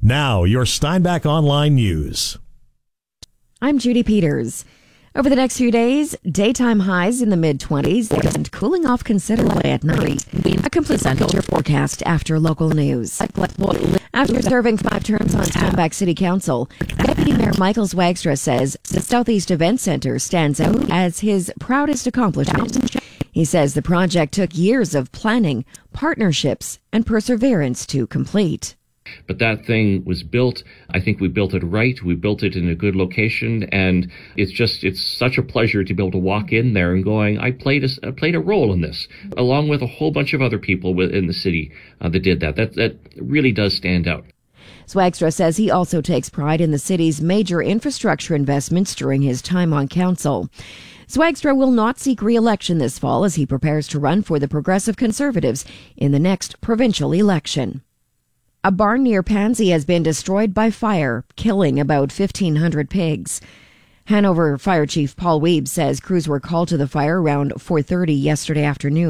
Now, your Steinbach Online News. I'm Judy Peters. Over the next few days, daytime highs in the mid-20s and cooling off considerably at night. A complete temperature forecast after local news. After serving 5 terms on Steinbach City Council, Deputy Mayor Michael Zwagstra says the Southeast Event Center stands out as his proudest accomplishment. He says the project took years of planning, partnerships, and perseverance to complete. But that thing was built. I think we built it right. We built it in a good location. And it's such a pleasure to be able to walk in there and going, I played a role in this, along with a whole bunch of other people within the city that did that. That really does stand out. Zwagstra says he also takes pride in the city's major infrastructure investments during his time on council. Zwagstra will not seek re-election this fall as he prepares to run for the Progressive Conservatives in the next provincial election. A barn near Pansy has been destroyed by fire, killing about 1,500 pigs. Hanover Fire Chief Paul Wiebe says crews were called to the fire around 4:30 yesterday afternoon.